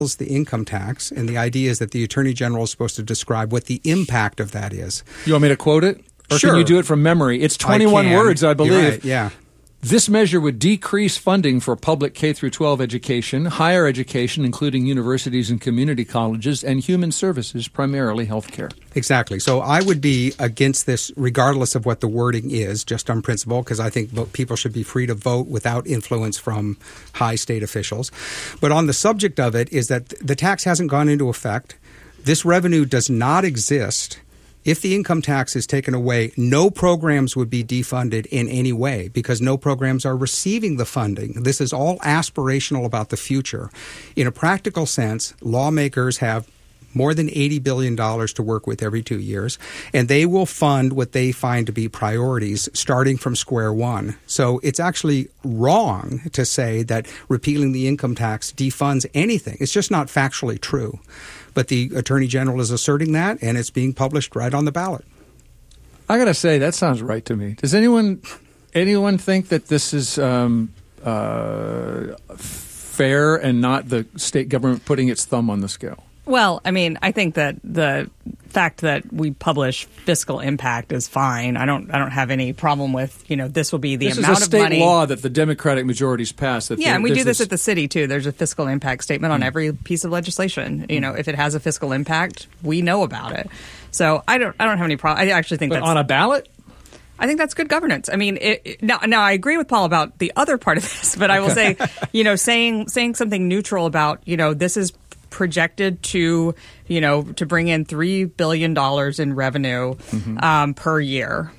the income tax, and the idea is that the Attorney General is supposed to describe what the impact of that is. You want me to quote it? Or Sure. can you do it from memory? It's 21 words, I believe. You're right, yeah. This measure would decrease funding for public K-12 education, higher education, including universities and community colleges, and human services, primarily healthcare. Exactly. So I would be against this regardless of what the wording is, just on principle, because I think people should be free to vote without influence from high state officials. But on the subject of it is that the tax hasn't gone into effect. This revenue does not exist. If the income tax is taken away, no programs would be defunded in any way because no programs are receiving the funding. This is all aspirational about the future. In a practical sense, lawmakers have more than $80 billion to work with every 2 years, and they will fund what they find to be priorities starting from square one. So it's actually wrong to say that repealing the income tax defunds anything. It's just not factually true. But the Attorney General is asserting that, and it's being published right on the ballot. I got to say, that sounds right to me. Does anyone think that this is fair and not the state government putting its thumb on the scale? Well, I mean, I think that the fact that we publish fiscal impact is fine. I don't have any problem with, this will be the amount of money. This is a state law that the Democratic majorities passed. And we do this at the city, too. There's a fiscal impact statement on every piece of legislation. If it has a fiscal impact, we know about it. So I don't have any problem. I actually think that's on a ballot? I think that's good governance. I mean, now I agree with Paul about the other part of this, but I will say, saying something neutral about, this is projected to bring in $3 billion in revenue per year.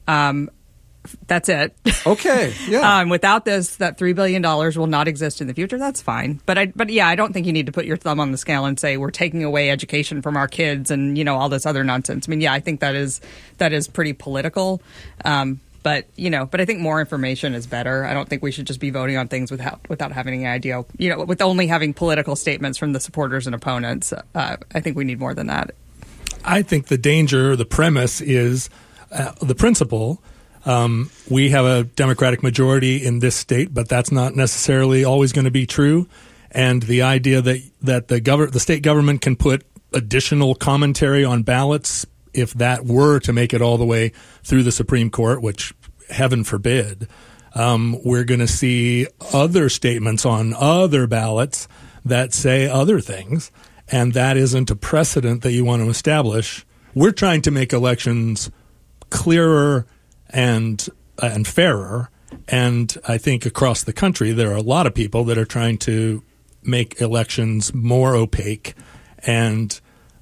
That's it. Okay. Yeah. Without this, that $3 billion will not exist in the future. That's fine. But I don't think you need to put your thumb on the scale and say we're taking away education from our kids and all this other nonsense. I mean, I think that is pretty political. But I think more information is better. I don't think we should just be voting on things without having any idea. With only having political statements from the supporters and opponents. I think we need more than that. I think the danger, the premise is the principle. We have a Democratic majority in this state, but that's not necessarily always going to be true. And the idea that the state government can put additional commentary on ballots, if that were to make it all the way through the Supreme Court, which heaven forbid, we're going to see other statements on other ballots that say other things, and that isn't a precedent that you want to establish. We're trying to make elections clearer and fairer, and I think across the country there are a lot of people that are trying to make elections more opaque and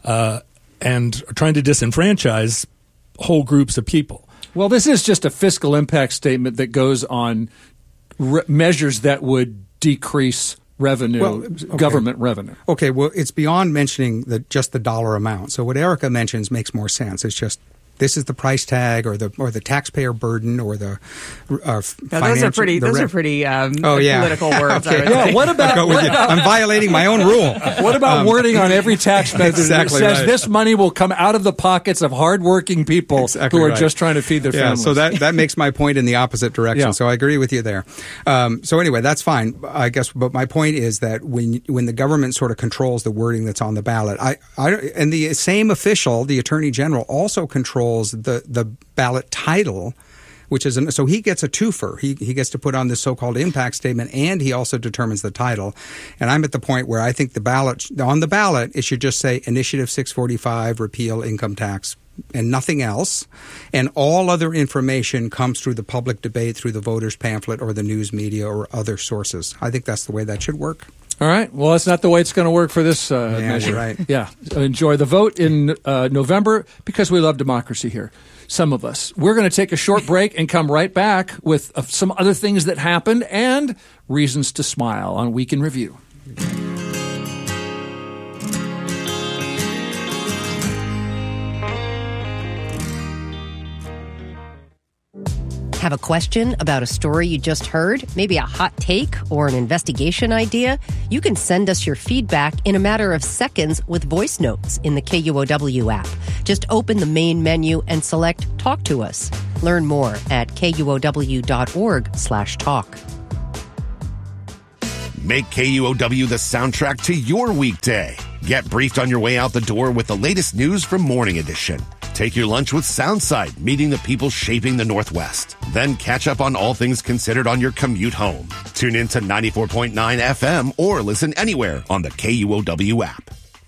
trying to disenfranchise whole groups of people. Well, this is just a fiscal impact statement that goes on measures that would decrease revenue, government revenue. Okay, well, it's beyond mentioning just the dollar amount. So what Erica mentions makes more sense. It's just this is the price tag or the taxpayer burden or the those are pretty political words. Okay. Yeah, what about I'm violating my own rule. What about wording on every tax method that says this money will come out of the pockets of hardworking people who are just trying to feed their families? So that makes my point in the opposite direction. Yeah. So I agree with you there. So anyway, that's fine, I guess. But my point is that when the government sort of controls the wording that's on the ballot, and the same official, the Attorney General, also controls the ballot title, which is so he gets a twofer. He gets to put on this so-called impact statement, and he also determines the title. And I'm at the point where I think on the ballot it should just say Initiative 645, repeal income tax, and nothing else. And all other information comes through the public debate, through the voters' pamphlet or the news media or other sources. I think that's the way that should work. All right. Well, that's not the way it's going to work for this measure. Right. Yeah. Enjoy the vote in November because we love democracy here. Some of us. We're going to take a short break and come right back with some other things that happened and reasons to smile on Week in Review. Have a question about a story you just heard? Maybe a hot take or an investigation idea? You can send us your feedback in a matter of seconds with voice notes in the KUOW app. Just open the main menu and select Talk to Us. Learn more at KUOW.org/talk. Make KUOW the soundtrack to your weekday. Get briefed on your way out the door with the latest news from Morning Edition. Take your lunch with Soundside, meeting the people shaping the Northwest. Then catch up on all things considered on your commute home. Tune in to 94.9 FM or listen anywhere on the KUOW app.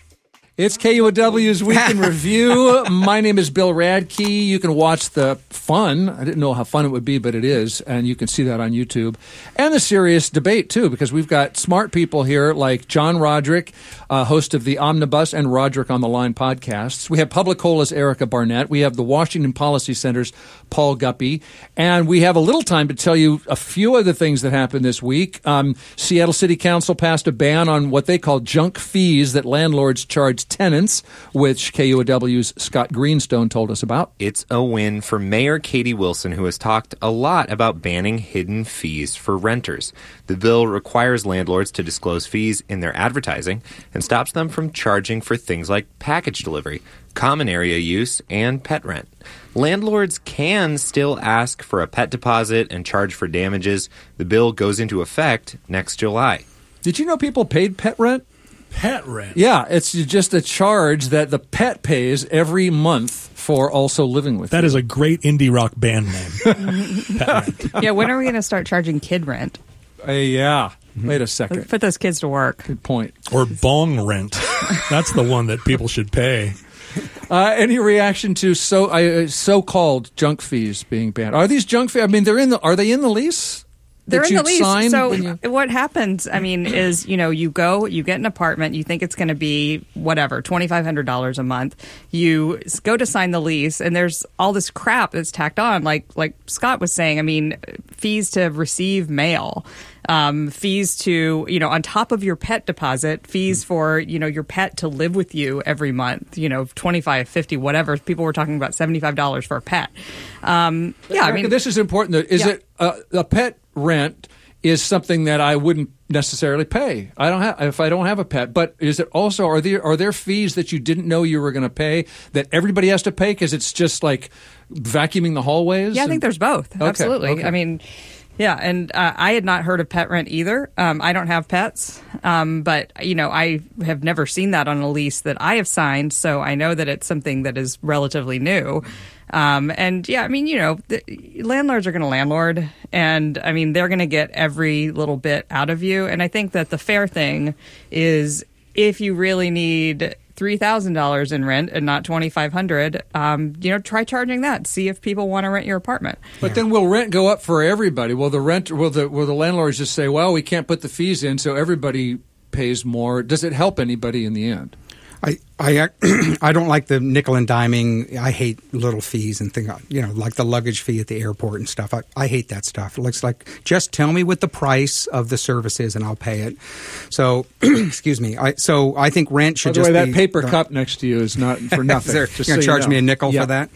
It's KUOW's Week in Review. My name is Bill Radke. You can watch the fun. I didn't know how fun it would be, but it is. And you can see that on YouTube. And the serious debate, too, because we've got smart people here like John Roderick, host of the Omnibus and Roderick on the Line podcasts. We have Publicola's Erica Barnett. We have the Washington Policy Center's Paul Guppy. And we have a little time to tell you a few other things that happened this week. Seattle City Council passed a ban on what they call junk fees that landlords charge tenants, which KUOW's Scott Greenstone told us about. It's a win for Mayor Katie Wilson, who has talked a lot about banning hidden fees for renters. The bill requires landlords to disclose fees in their advertising and stops them from charging for things like package delivery, common area use, and pet rent. Landlords can still ask for a pet deposit and charge for damages. The bill goes into effect next July. Did you know people paid pet rent? Pet rent. Yeah, it's just a charge that the pet pays every month for also living with you. That is a great indie rock band name. Pet rent. Yeah, when are we going to start charging kid rent? Yeah. Wait a second. Put those kids to work. Good point. Or bong rent. That's the one that people should pay. Any reaction to so-called junk fees being banned? Are these junk fees? I mean, are they in the lease? They're in the lease. So you... what happens, I mean, is, you get an apartment, you think it's going to be whatever, $2,500 a month. You go to sign the lease, and there's all this crap that's tacked on, like Scott was saying. I mean, fees to receive mail, fees to, on top of your pet deposit, fees for, your pet to live with you every month, $25, $50, whatever. People were talking about $75 for a pet. I mean, this is important. Is it a pet rent is something that I wouldn't necessarily pay. If I don't have a pet. But is it also are there fees that you didn't know you were going to pay that everybody has to pay because it's just like vacuuming the hallways? Yeah, I think there's both. Okay, absolutely. okay. I mean, yeah, and I had not heard of pet rent either. I don't have pets, but I have never seen that on a lease that I have signed, so I know that it's something that is relatively new. And yeah, I mean, landlords are going to landlord, and I mean, they're going to get every little bit out of you. And I think that the fair thing is if you really need $3,000 in rent and not $2,500, try charging that. See if people want to rent your apartment. But then will rent go up for everybody? Will the landlords just say, well, we can't put the fees in, so everybody pays more? Does it help anybody in the end? I don't like the nickel and diming. I hate little fees and things, like the luggage fee at the airport and stuff. I hate that stuff. It looks like just tell me what the price of the service is and I'll pay it. So, excuse me. I think rent should just be... By the way, that paper cup next to you is not for nothing. You're going to charge me a nickel for that?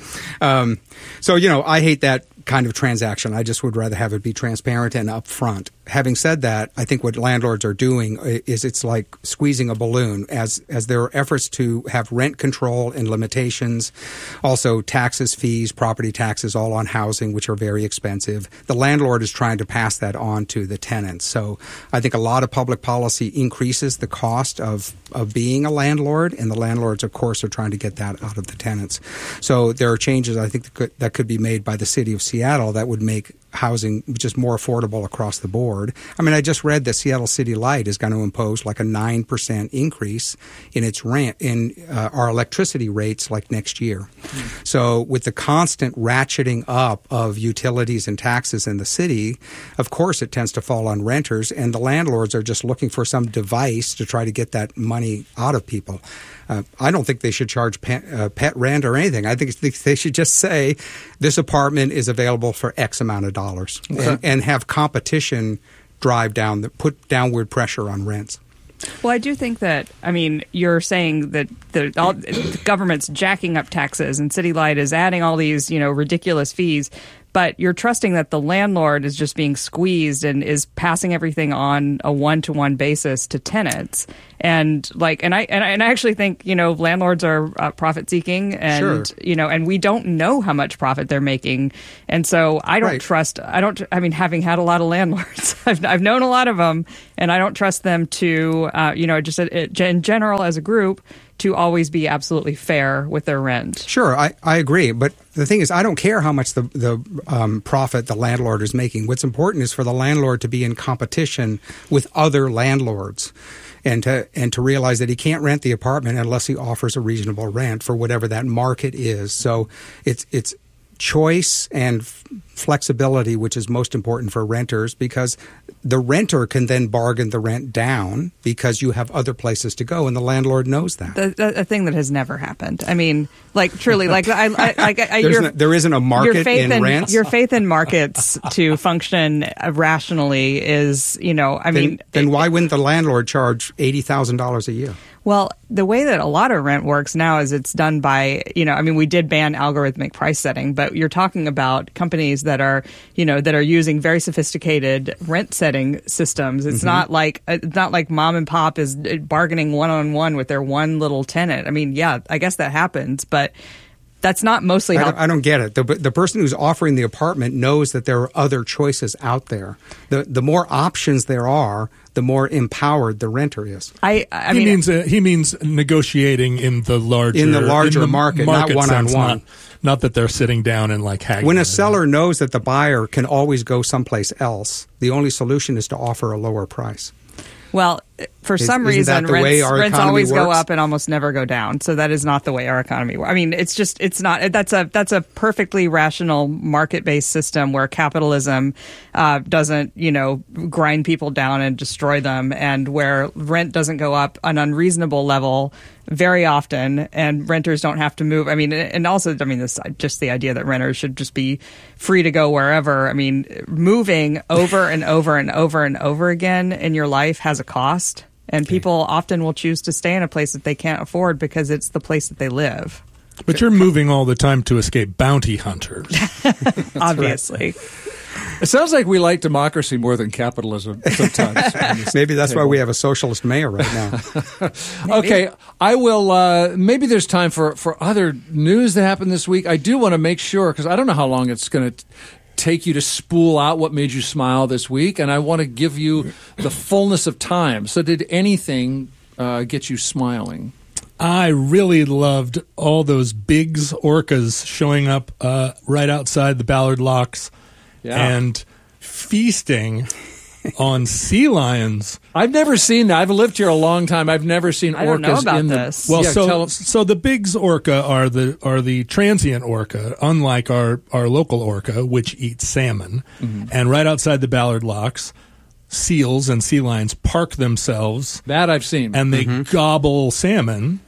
I hate that kind of transaction. I just would rather have it be transparent and upfront. Having said that, I think what landlords are doing is it's like squeezing a balloon as there are efforts to have rent control and limitations, also taxes, fees, property taxes, all on housing, which are very expensive. The landlord is trying to pass that on to the tenants. So I think a lot of public policy increases the cost of being a landlord, and the landlords, of course, are trying to get that out of the tenants. So there are changes I think that could be made by the city of Seattle that would make housing just more affordable across the board. I mean, I just read that Seattle City Light is going to impose like a 9% increase in its rent in our electricity rates like next year. So with the constant ratcheting up of utilities and taxes in the city, of course it tends to fall on renters, and the landlords are just looking for some device to try to get that money out of people. I don't think they should charge pet rent or anything. I think they should just say this apartment is available for X amount of dollars, and have competition put downward pressure on rents. Well, I do think that, I mean, you're saying that the government's jacking up taxes and City Light is adding all these, ridiculous fees. but you're trusting that the landlord is just being squeezed and is passing everything on a one-to-one basis to tenants. And I actually think, landlords are profit seeking, and Sure. And we don't know how much profit they're making. And so I don't Right. trust, having had a lot of landlords, I've known a lot of them, and I don't trust them to, just in general as a group, to always be absolutely fair with their rent. Sure, I agree. But the thing is, I don't care how much the profit the landlord is making. What's important is for the landlord to be in competition with other landlords, and to realize that he can't rent the apartment unless he offers a reasonable rent for whatever that market is. So it's choice and flexibility, which is most important for renters, because the renter can then bargain the rent down because you have other places to go, and the landlord knows that. A thing that has never happened. I mean, truly, there isn't a market in rents. Your faith in markets to function rationally is, Then why wouldn't the landlord charge $80,000 a year? Well, the way that a lot of rent works now is it's done by, we did ban algorithmic price setting, but you're talking about companies that are using very sophisticated rent setting systems. It's not like mom and pop is bargaining one-on-one with their one little tenant. I mean, yeah, I guess that happens, but that's not mostly how... I don't get it. The person who's offering the apartment knows that there are other choices out there. The more options there are, the more empowered the renter is. He means negotiating in the larger market, not one-on-one. Not that they're sitting down and haggling. When a seller knows that the buyer can always go someplace else, the only solution is to offer a lower price. Well, for some reason, rents always go up and almost never go down. So that is not the way our economy works. I mean, it's not. That's a perfectly rational market-based system where capitalism doesn't, grind people down and destroy them, and where rent doesn't go up an unreasonable level very often, and renters don't have to move. I mean, and also, this just the idea that renters should just be free to go wherever. I mean, moving over and over and over and over again in your life has a cost, and people often will choose to stay in a place that they can't afford because it's the place that they live. But you're moving all the time to escape bounty hunters. Obviously. It sounds like we like democracy more than capitalism sometimes. Maybe that's why we have a socialist mayor right now. Okay, I will. Maybe there's time for other news that happened this week. I do want to make sure, because I don't know how long it's going to take you to spool out what made you smile this week, and I want to give you the fullness of time. So did anything get you smiling? I really loved all those Biggs orcas showing up right outside the Ballard Locks and feasting on sea lions. I've never seen that. I've lived here a long time. I've never seen orcas I don't know about in this. Well, Yeah, so the Biggs orca are the transient orca, unlike our local orca, which eats salmon. Mm-hmm. And right outside the Ballard Locks, seals and sea lions park themselves. That I've seen. And they gobble salmon.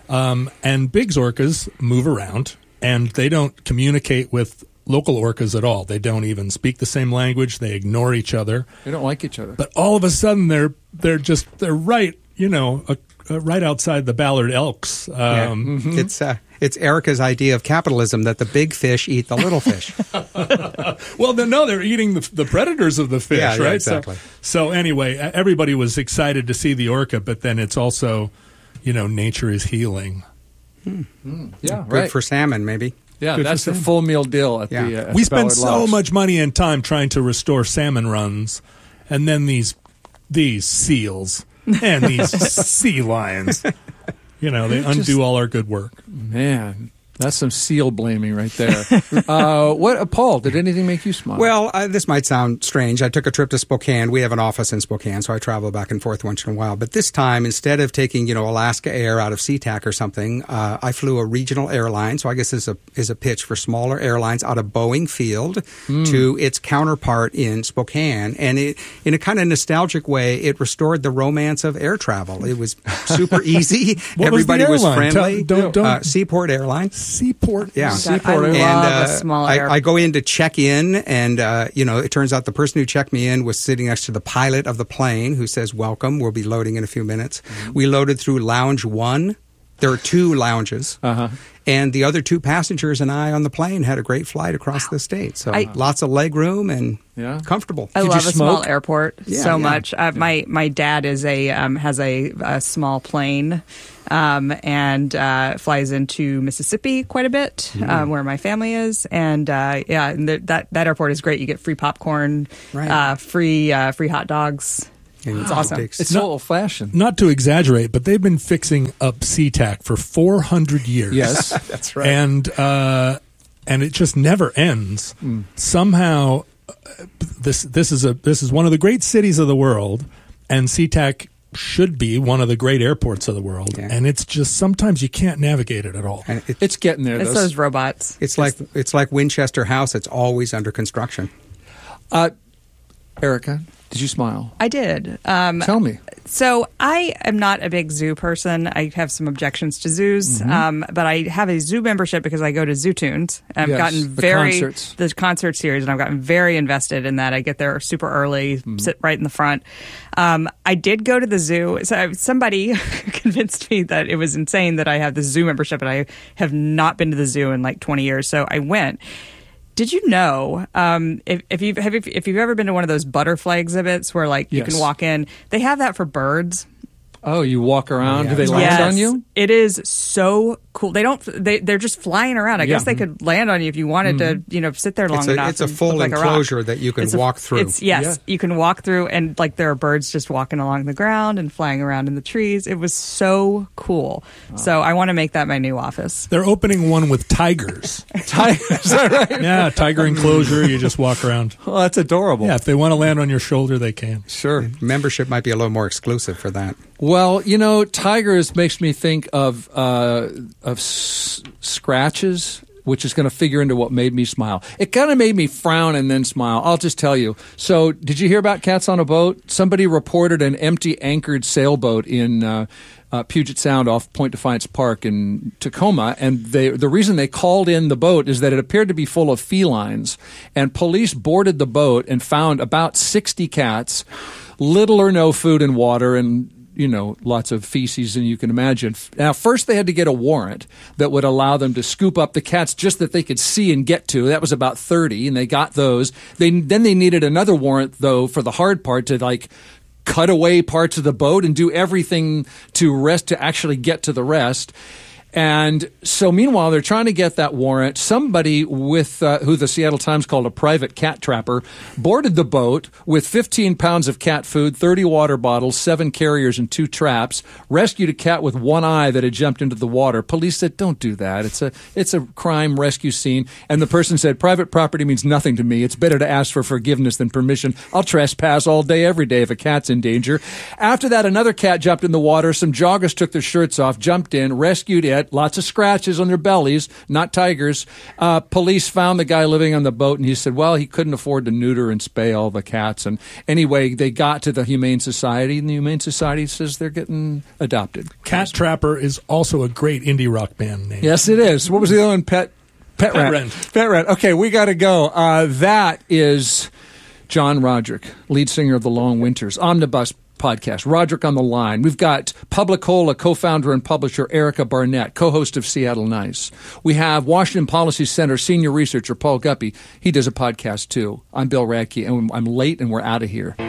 And Biggs orcas move around, and they don't communicate with local orcas at all. They don't even speak the same language. They ignore each other. They don't like each other. But all of a sudden, they're right, right outside the Ballard Elks. It's Erica's idea of capitalism that the big fish eat the little fish. Well, no, they're eating the predators of the fish, right? Yeah, exactly. So anyway, everybody was excited to see the orca, but then it's also, nature is healing. Yeah, Good for salmon, maybe. Yeah, that's the full meal deal at the we spent Ballard so Locks. much money and time trying to restore salmon runs, and then these seals and these sea lions, they undo all our good work. Man, that's some seal blaming right there. Paul, did anything make you smile? Well, this might sound strange. I took a trip to Spokane. We have an office in Spokane, so I travel back and forth once in a while. But this time, instead of taking, Alaska Air out of SeaTac or something, I flew a regional airline. So I guess this is a pitch for smaller airlines out of Boeing Field to its counterpart in Spokane. And in a kind of nostalgic way, it restored the romance of air travel. It was super easy. Everybody was friendly. Seaport Airlines. Seaport. Yeah. Seaport. I love a small I go in to check in, and, it turns out the person who checked me in was sitting next to the pilot of the plane who says, "Welcome, we'll be loading in a few minutes." Mm-hmm. We loaded through Lounge 1, There are 2 lounges. And the other 2 passengers and I on the plane had a great flight across the state. So lots of leg room and comfortable. I love a small airport so much. My dad is has a small plane and flies into Mississippi quite a bit, where my family is. And and that airport is great. You get free popcorn, free hot dogs. It's awesome. It's so old-fashioned. Not to exaggerate, but they've been fixing up SeaTac for 400 years. Yes, that's right. And it just never ends. Somehow, this is one of the great cities of the world, and SeaTac should be one of the great airports of the world. Yeah. And it's just sometimes you can't navigate it at all. And it's getting there. It's those robots. It's like Winchester House. It's always under construction. Erica, did you smile? I did. Tell me. So I am not a big zoo person. I have some objections to zoos, but I have a zoo membership because I go to Zoo Tunes. I've gotten the concert series, and I've gotten very invested in that. I get there super early, sit right in the front. I did go to the zoo. So somebody convinced me that it was insane that I have the zoo membership, and I have not been to the zoo in like 20 years. So I went. Did you know if you've ever been to one of those butterfly exhibits where like you can walk in, they have that for birds. Oh, you walk around. Do they land on you? It is so cool. They're just flying around. I guess they could land on you if you wanted to, sit there long enough. It's a full enclosure that you can walk through. You can walk through, and like there are birds just walking along the ground and flying around in the trees. It was so cool. So I want to make that my new office. They're opening one with tigers. Tigers, is that right? Yeah, tiger enclosure. You just walk around. Oh, that's adorable. Yeah, if they want to land on your shoulder, they can. Sure. Membership might be a little more exclusive for that. Well, tigers makes me think of scratches, which is going to figure into what made me smile. It kind of made me frown and then smile. I'll just tell you. So, did you hear about cats on a boat? Somebody reported an empty anchored sailboat in Puget Sound off Point Defiance Park in Tacoma, and the reason they called in the boat is that it appeared to be full of felines, and police boarded the boat and found about 60 cats, little or no food and water, and lots of feces, and you can imagine. Now, first they had to get a warrant that would allow them to scoop up the cats just that they could see and get to. That was about 30, and they got those. Then they needed another warrant, though, for the hard part to, cut away parts of the boat and do everything to actually get to the rest. And so meanwhile, they're trying to get that warrant. Somebody with who the Seattle Times called a private cat trapper boarded the boat with 15 pounds of cat food, 30 water bottles, 7 carriers, and 2 traps, rescued a cat with one eye that had jumped into the water. Police said, don't do that. It's a crime rescue scene. And the person said, private property means nothing to me. It's better to ask for forgiveness than permission. I'll trespass all day, every day if a cat's in danger. After that, another cat jumped in the water. Some joggers took their shirts off, jumped in, rescued it. Lots of scratches on their bellies, not tigers. Police found the guy living on the boat, and he said, well, he couldn't afford to neuter and spay all the cats. And anyway, they got to the Humane Society, and the Humane Society says they're getting adopted. Cat Trapper is also a great indie rock band name. Yes, it is. What was the other one? Pet Rent. Pet Rent. Okay, we got to go. That is John Roderick, lead singer of the Long Winters, Omnibus podcast. Roderick on the line. We've got Publicola co-founder and publisher Erica Barnett, co-host of Seattle Nice. We have Washington Policy Center senior researcher Paul Guppy. He does a podcast too. I'm Bill Radke, and I'm late, and we're out of here.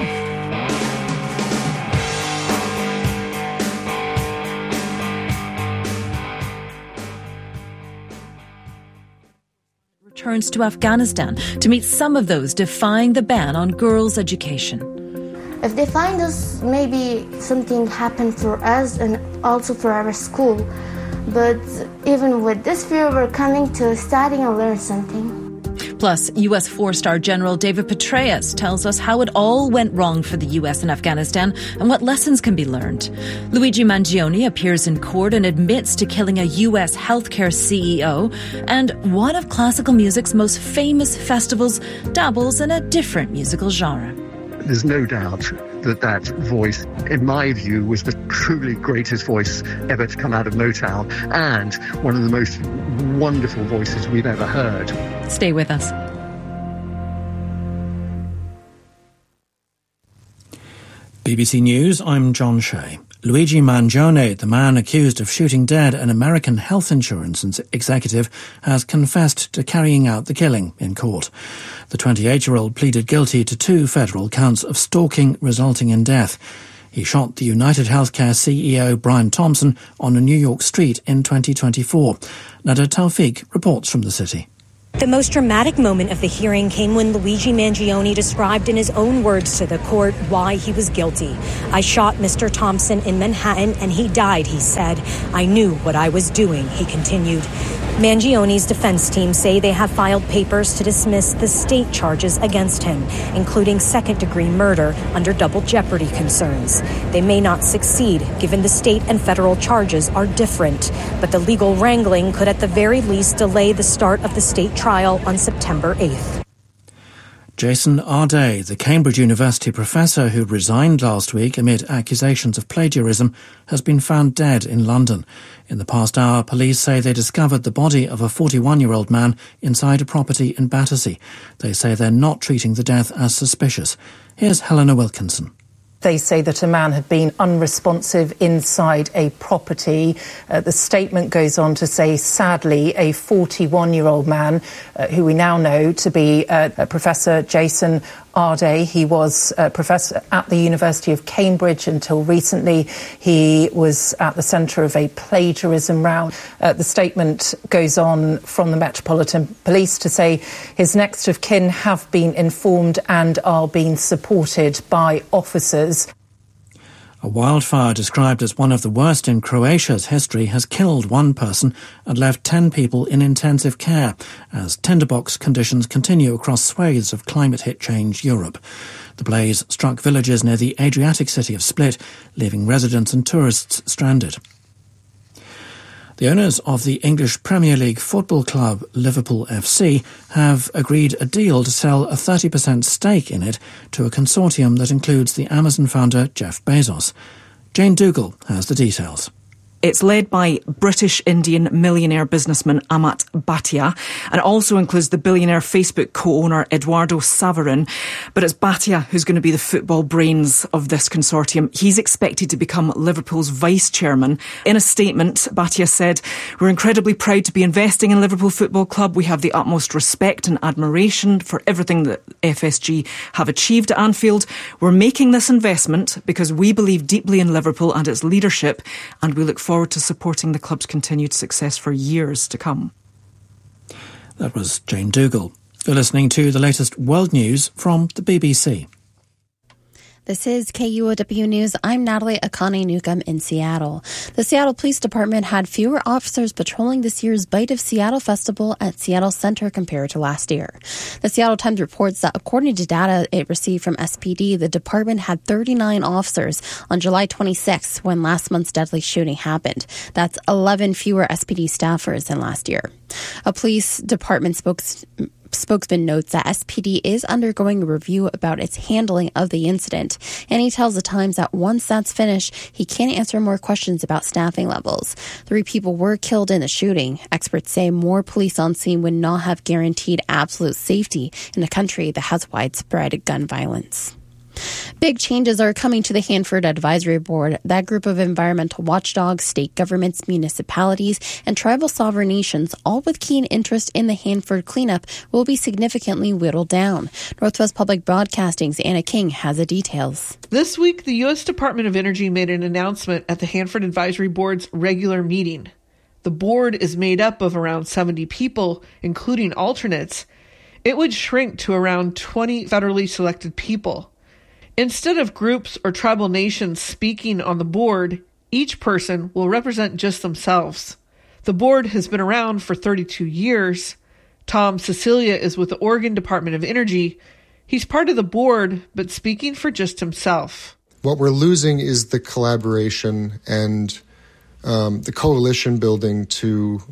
Returns to Afghanistan to meet some of those defying the ban on girls' education. If they find us, maybe something happened for us and also for our school. But even with this fear, we're coming to studying and learn something. Plus, U.S. 4-star General David Petraeus tells us how it all went wrong for the U.S. in Afghanistan and what lessons can be learned. Luigi Mangione appears in court and admits to killing a U.S. healthcare CEO. And one of classical music's most famous festivals dabbles in a different musical genre. There's no doubt that voice, in my view, was the truly greatest voice ever to come out of Motown and one of the most wonderful voices we've ever heard. Stay with us. BBC News, I'm John Shea. Luigi Mangione, the man accused of shooting dead an American health insurance executive, has confessed to carrying out the killing in court. The 28-year-old pleaded guilty to 2 federal counts of stalking resulting in death. He shot the United Healthcare CEO Brian Thompson on a New York street in 2024. Nada Tawfiq reports from the city. The most dramatic moment of the hearing came when Luigi Mangione described in his own words to the court why he was guilty. "I shot Mr. Thompson in Manhattan and he died," he said. "I knew what I was doing," he continued. Mangione's defense team say they have filed papers to dismiss the state charges against him, including second-degree murder under double jeopardy concerns. They may not succeed, given the state and federal charges are different, but the legal wrangling could at the very least delay the start of the state trial on September 8th. Jason Arday, the Cambridge University professor who resigned last week amid accusations of plagiarism, has been found dead in London. In the past hour, police say they discovered the body of a 41-year-old man inside a property in Battersea. They say they're not treating the death as suspicious. Here's Helena Wilkinson. They say that a man had been unresponsive inside a property. The statement goes on to say, sadly, a 41-year-old man, who we now know to be Professor Jason Arday. He was a professor at the University of Cambridge until recently. He was at the centre of a plagiarism row. The statement goes on from the Metropolitan Police to say his next of kin have been informed and are being supported by officers. A wildfire described as one of the worst in Croatia's history has killed 1 person and left 10 people in intensive care as tinderbox conditions continue across swathes of climate-hit-change Europe. The blaze struck villages near the Adriatic city of Split, leaving residents and tourists stranded. The owners of the English Premier League football club Liverpool FC have agreed a deal to sell a 30% stake in it to a consortium that includes the Amazon founder Jeff Bezos. Jane Dougal has the details. It's led by British-Indian millionaire businessman Amat Bhatia and also includes the billionaire Facebook co-owner Eduardo Saverin. But it's Bhatia who's going to be the football brains of this consortium. He's expected to become Liverpool's vice-chairman. In a statement, Bhatia said, "We're incredibly proud to be investing in Liverpool Football Club. We have the utmost respect and admiration for everything that FSG have achieved at Anfield. We're making this investment because we believe deeply in Liverpool and its leadership, and we look forward to supporting the club's continued success for years to come." That was Jane Dougal. You're listening to the latest world news from the BBC. This is KUOW News. I'm Natalie Akane Newcomb in Seattle. The Seattle Police Department had fewer officers patrolling this year's Bite of Seattle Festival at Seattle Center compared to last year. The Seattle Times reports that according to data it received from SPD, the department had 39 officers on July 26th when last month's deadly shooting happened. That's 11 fewer SPD staffers than last year. A police department spokesman notes that SPD is undergoing a review about its handling of the incident, and he tells the Times that once that's finished, he can't answer more questions about staffing levels. 3 people were killed in the shooting. Experts say more police on scene would not have guaranteed absolute safety in a country that has widespread gun violence. Big changes are coming to the Hanford Advisory Board. That group of environmental watchdogs, state governments, municipalities, and tribal sovereign nations, all with keen interest in the Hanford cleanup, will be significantly whittled down. Northwest Public Broadcasting's Anna King has the details. This week, the U.S. Department of Energy made an announcement at the Hanford Advisory Board's regular meeting. The board is made up of around 70 people, including alternates. It would shrink to around 20 federally selected people. Instead of groups or tribal nations speaking on the board, each person will represent just themselves. The board has been around for 32 years. Tom Cecilia is with the Oregon Department of Energy. He's part of the board, but speaking for just himself. What we're losing is the collaboration and the coalition building to,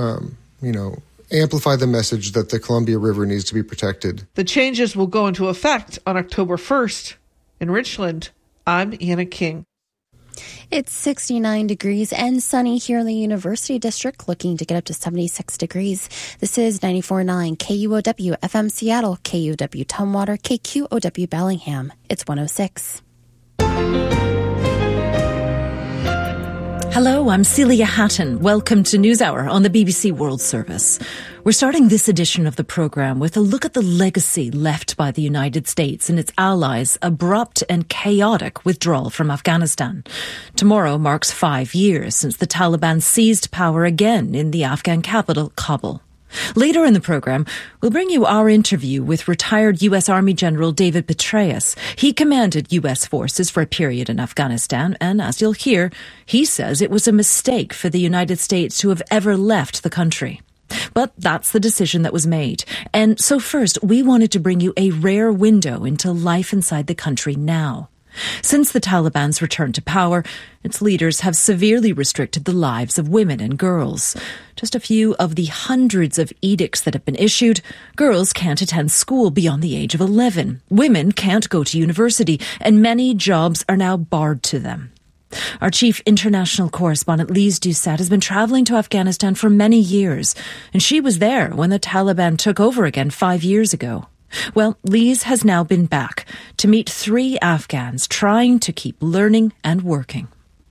amplify the message that the Columbia River needs to be protected. The changes will go into effect on October 1st. In Richland, I'm Anna King. It's 69 degrees and sunny here in the University District, looking to get up to 76 degrees. This is 94.9 KUOW FM Seattle, KUOW Tumwater, KQOW Bellingham. It's 106. Hello, I'm Celia Hatton. Welcome to NewsHour on the BBC World Service. We're starting this edition of the programme with a look at the legacy left by the United States and its allies' abrupt and chaotic withdrawal from Afghanistan. Tomorrow marks 5 years since the Taliban seized power again in the Afghan capital, Kabul. Later in the programme, we'll bring you our interview with retired U.S. Army General David Petraeus. He commanded U.S. forces for a period in Afghanistan, and as you'll hear, he says it was a mistake for the United States to have ever left the country. But that's the decision that was made. And so first, we wanted to bring you a rare window into life inside the country now. Since the Taliban's return to power, its leaders have severely restricted the lives of women and girls. Just a few of the hundreds of edicts that have been issued, girls can't attend school beyond the age of 11. Women can't go to university, and many jobs are now barred to them. Our chief international correspondent, Lise Doucet, has been travelling to Afghanistan for many years, and she was there when the Taliban took over again 5 years ago. Well, Lise has now been back to meet 3 Afghans trying to keep learning and working.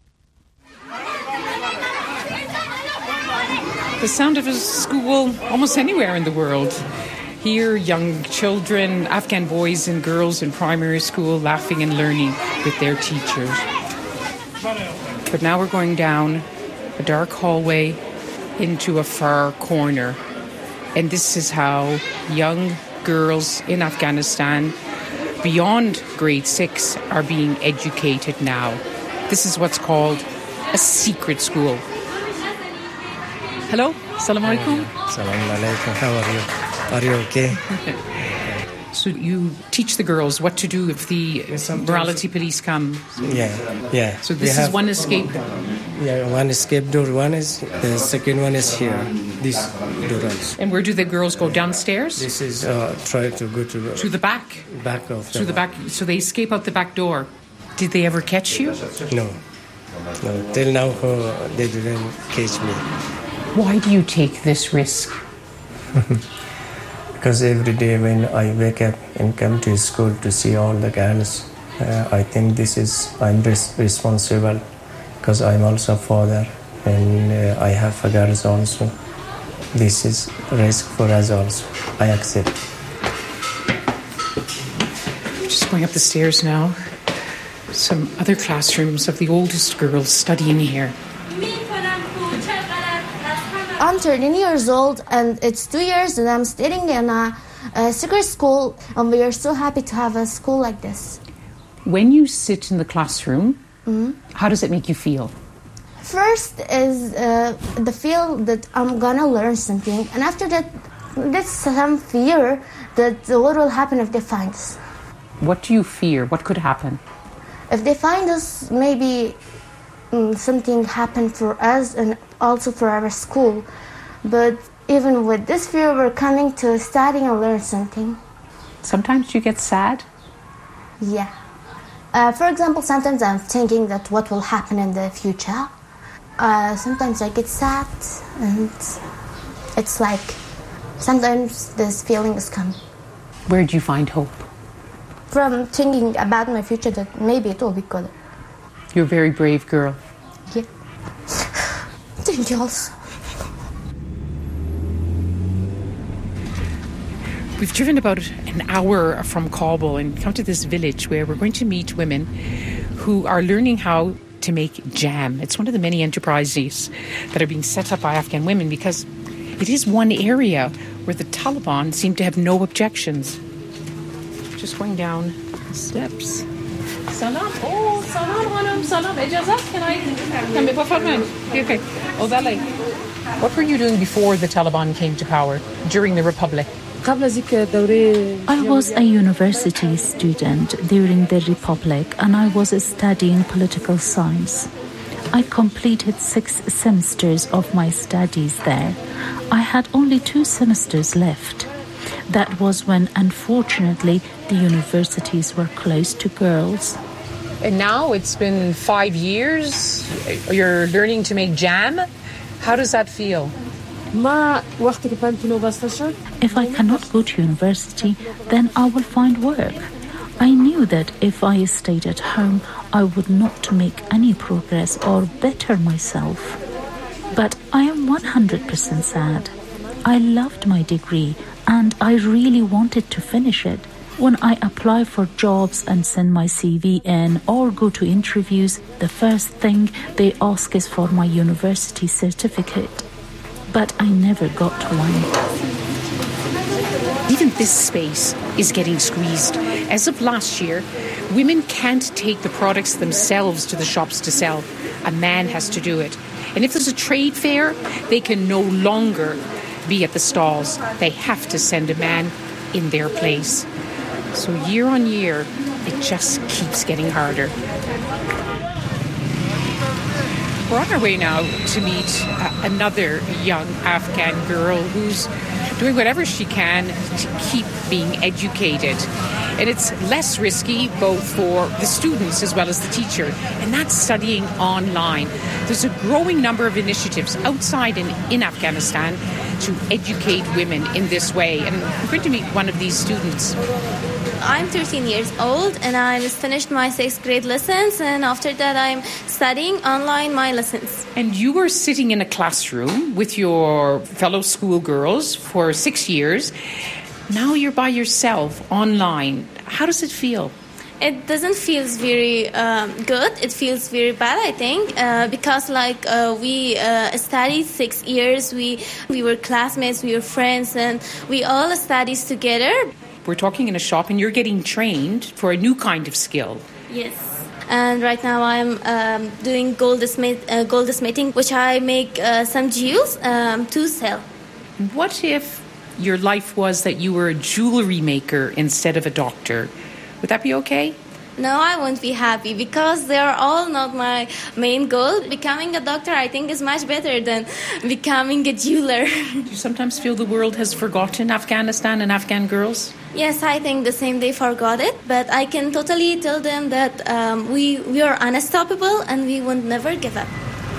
The sound of a school almost anywhere in the world. Here, young children, Afghan boys and girls in primary school laughing and learning with their teachers. But now we're going down a dark hallway into a far corner. And this is how young girls in Afghanistan beyond grade 6 are being educated now. This is what's called a secret school. Hello, Assalamu alaikum. Assalamu alaikum. How are you? Are you okay? So you teach the girls what to do if the morality police come? Yeah. So this is one escape? Yeah, one escape door. One is, the second one is here. This door also. And where do the girls go? Downstairs? This is try to go to the back? Back of Through the back. So they escape out the back door. Did they ever catch you? No. Till now they didn't catch me. Why do you take this risk? Because every day when I wake up and come to school to see all the girls, I think I'm responsible because I'm also a father and I have girls also. This is risk for us also. I accept. Just going up the stairs now. Some other classrooms of the oldest girls studying here. I'm 13 years old and it's 2 years that I'm studying in a secret school, and we are so happy to have a school like this. When you sit in the classroom, how does it make you feel? First is the feel that I'm gonna learn something, and after that, there's some fear that what will happen if they find us. What do you fear? What could happen? If they find us, maybe something happened for us and also for our school. But even with this fear, we're coming to study and learn something. Sometimes you get sad? Yeah. For example, sometimes I'm thinking that what will happen in the future. Sometimes I get sad, and it's like sometimes this feeling is coming. Where do you find hope? From thinking about my future, that maybe it will be good. You're a very brave girl. Yeah. Thank you also. We've driven about an hour from Kabul and come to this village where we're going to meet women who are learning how to make jam. It's one of the many enterprises that are being set up by Afghan women because it is one area where the Taliban seem to have no objections. Just going down the steps. Salam. Oh, salam hanım, salam. Icazat, can I come in? Okay. What were you doing before the Taliban came to power, during the Republic? I was a university student during the Republic and I was studying political science. I completed 6 semesters of my studies there. I had only 2 semesters left. That was when, unfortunately, the universities were closed to girls. And now it's been 5 years. You're learning to make jam. How does that feel? If I cannot go to university, then I will find work. I knew that if I stayed at home, I would not make any progress or better myself. But I am 100% sad. I loved my degree and I really wanted to finish it. When I apply for jobs and send my CV in or go to interviews, the first thing they ask is for my university certificate. But I never got one. Even this space is getting squeezed. As of last year, women can't take the products themselves to the shops to sell. A man has to do it. And if there's a trade fair, they can no longer be at the stalls. They have to send a man in their place. So year on year, it just keeps getting harder. We're on our way now to meet another young Afghan girl who's doing whatever she can to keep being educated. And it's less risky both for the students as well as the teacher, and that's studying online. There's a growing number of initiatives outside and in Afghanistan to educate women in this way. And I'm going to meet one of these students. I'm 13 years old and I just finished my 6th grade lessons, and after that I'm studying online my lessons. And you were sitting in a classroom with your fellow schoolgirls for 6 years. Now you're by yourself online. How does it feel? It doesn't feel very good. It feels very bad, I think, because we studied 6 years. We were classmates, we were friends, and we all studied together. We're talking in a shop and you're getting trained for a new kind of skill. Yes. And right now I'm doing goldsmithing, which I make some jewels to sell. What if your life was that you were a jewelry maker instead of a doctor? Would that be okay? No, I won't be happy because they are all not my main goal. Becoming a doctor, I think, is much better than becoming a jeweler. Do you sometimes feel the world has forgotten Afghanistan and Afghan girls? Yes, I think the same they forgot it, but I can totally tell them that we are unstoppable and we will never give up.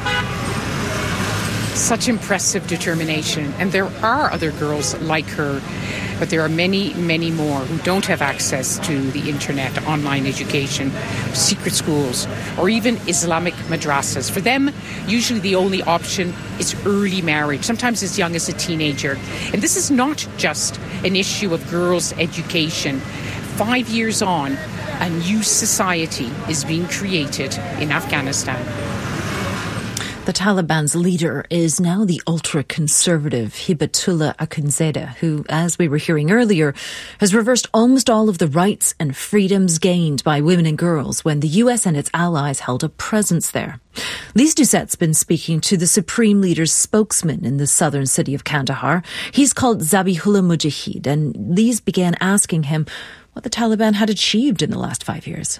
Such impressive determination, and there are other girls like her, but there are many, many more who don't have access to the internet, online education, secret schools, or even Islamic madrasas. For them, usually the only option is early marriage, sometimes as young as a teenager. And this is not just an issue of girls' education. 5 years on, a new society is being created in Afghanistan. The Taliban's leader is now the ultra-conservative Hibatullah Akhundzada, who, as we were hearing earlier, has reversed almost all of the rights and freedoms gained by women and girls when the US and its allies held a presence there. Lise Doucette's been speaking to the Supreme Leader's spokesman in the southern city of Kandahar. He's called Zabihullah Mujahid, and Lise began asking him what the Taliban had achieved in the last 5 years.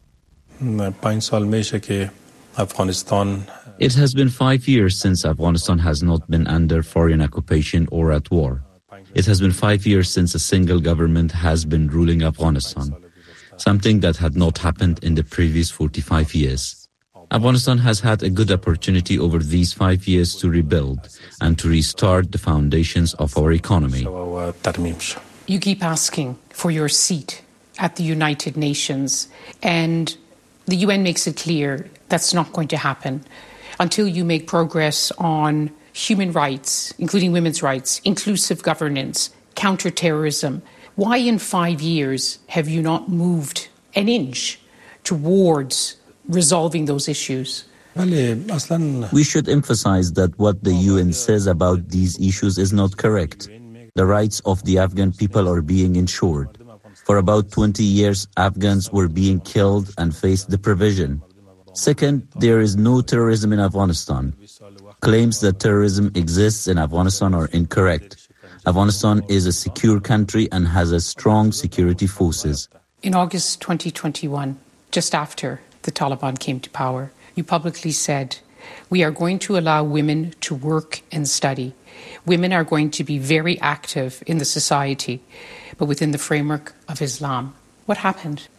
It has been 5 years since Afghanistan has not been under foreign occupation or at war. It has been 5 years since a single government has been ruling Afghanistan, something that had not happened in the previous 45 years. Afghanistan has had a good opportunity over these 5 years to rebuild and to restart the foundations of our economy. You keep asking for your seat at the United Nations, and the UN makes it clear that's not going to happen until you make progress on human rights, including women's rights, inclusive governance, counterterrorism. Why in 5 years have you not moved an inch towards resolving those issues? We should emphasize that what the UN says about these issues is not correct. The rights of the Afghan people are being ensured. For about 20 years, Afghans were being killed and faced deprivation. Second, there is no terrorism in Afghanistan. Claims that terrorism exists in Afghanistan are incorrect. Afghanistan is a secure country and has a strong security forces. In August 2021, just after the Taliban came to power, you publicly said, we are going to allow women to work and study. Women are going to be very active in the society, but within the framework of Islam. What happened?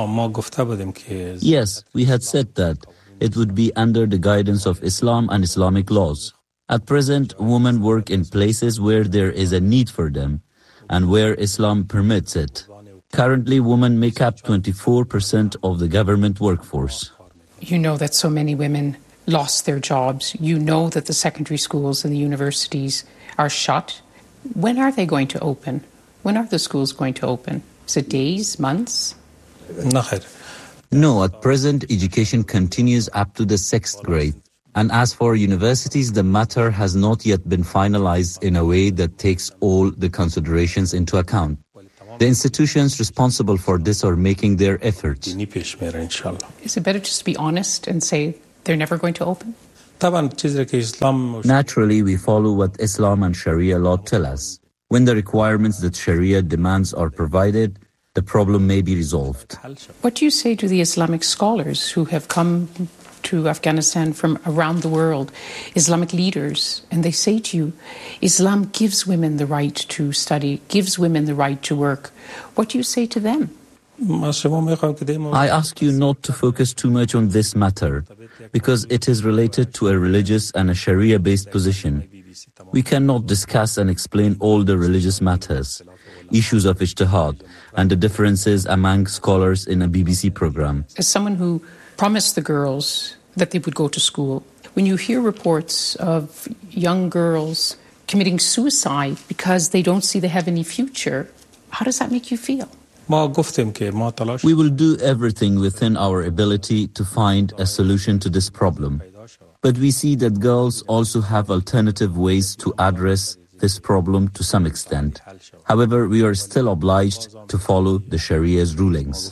Yes, we had said that it would be under the guidance of Islam and Islamic laws. At present, women work in places where there is a need for them and where Islam permits it. Currently, women make up 24% of the government workforce. You know that so many women lost their jobs. You know that the secondary schools and the universities are shut. When are they going to open? When are the schools going to open? Is it days, months? No, at present, education continues up to the 6th grade. And as for universities, the matter has not yet been finalized in a way that takes all the considerations into account. The institutions responsible for this are making their efforts. Is it better just to be honest and say they're never going to open? Naturally, we follow what Islam and Sharia law tell us. When the requirements that Sharia demands are provided, the problem may be resolved. What do you say to the Islamic scholars who have come to Afghanistan from around the world, Islamic leaders, and they say to you, Islam gives women the right to study, gives women the right to work. What do you say to them? I ask you not to focus too much on this matter, because it is related to a religious and a Sharia-based position. We cannot discuss and explain all the religious matters, issues of ijtihad, and the differences among scholars in a BBC program. As someone who promised the girls that they would go to school, when you hear reports of young girls committing suicide because they don't see they have any future, how does that make you feel? We will do everything within our ability to find a solution to this problem. But we see that girls also have alternative ways to address this problem to some extent. However, we are still obliged to follow the Sharia's rulings.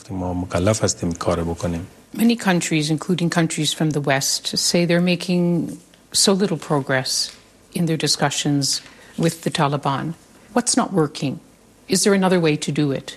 Many countries, including countries from the West, say they're making so little progress in their discussions with the Taliban. What's not working? Is there another way to do it?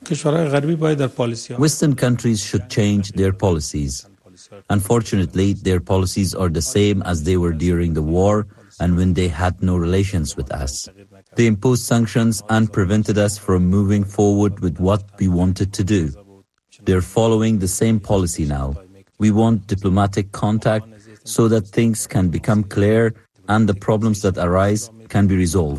Western countries should change their policies. Unfortunately, their policies are the same as they were during the war and when they had no relations with us. They imposed sanctions and prevented us from moving forward with what we wanted to do. They're following the same policy now. We want diplomatic contact so that things can become clear and the problems that arise can be resolved.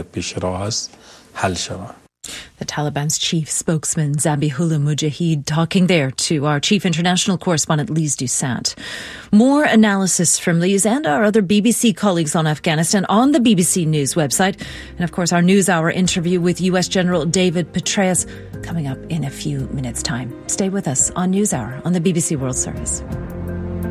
The Taliban's chief spokesman, Zabihullah Mujahid, talking there to our chief international correspondent, Lise Doucette. More analysis from Lise and our other BBC colleagues on Afghanistan on the BBC News website. And of course, our NewsHour interview with US General David Petraeus coming up in a few minutes' time. Stay with us on NewsHour on the BBC World Service.